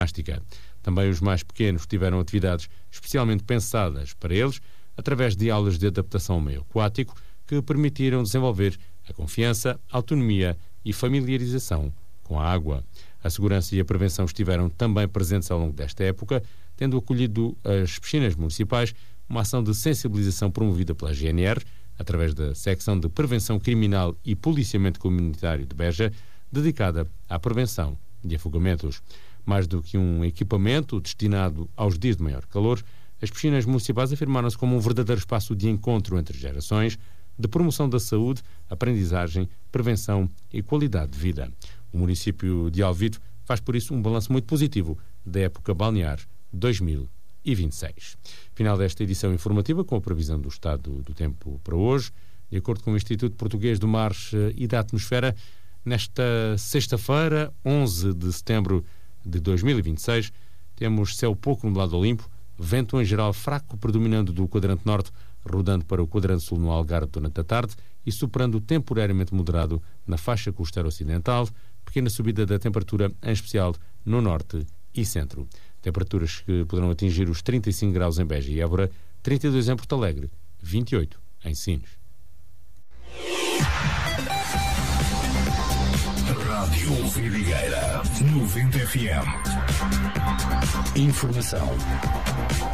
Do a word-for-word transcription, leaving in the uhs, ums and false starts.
ginástica. Também os mais pequenos tiveram atividades especialmente pensadas para eles, através de aulas de adaptação ao meio aquático, que permitiram desenvolver a confiança, a autonomia e familiarização com a água. A segurança e a prevenção estiveram também presentes ao longo desta época, tendo acolhido as piscinas municipais uma ação de sensibilização promovida pela G N R, através da Secção de Prevenção Criminal e Policiamento Comunitário de Beja, dedicada à prevenção de afogamentos. Mais do que um equipamento destinado aos dias de maior calor, as piscinas municipais afirmaram-se como um verdadeiro espaço de encontro entre gerações, de promoção da saúde, aprendizagem, prevenção e qualidade de vida. O município de Alvito faz, por isso, um balanço muito positivo da época balnear dois mil e vinte e seis. Final desta edição informativa com a previsão do estado do tempo para hoje. De acordo com o Instituto Português do Mar e da Atmosfera, nesta sexta-feira, onze de setembro de dois mil e vinte e seis, temos céu pouco nublado ou limpo, vento em geral fraco predominando do quadrante norte, rodando para o quadrante sul no Algarve durante a tarde e superando temporariamente moderado na faixa costeira ocidental, pequena subida da temperatura, em especial no norte e centro. Temperaturas que poderão atingir os trinta e cinco graus em Beja e Évora, trinta e dois em Porto Alegre, vinte e oito em Sines. Rádio Vidigueira noventa F M. Informação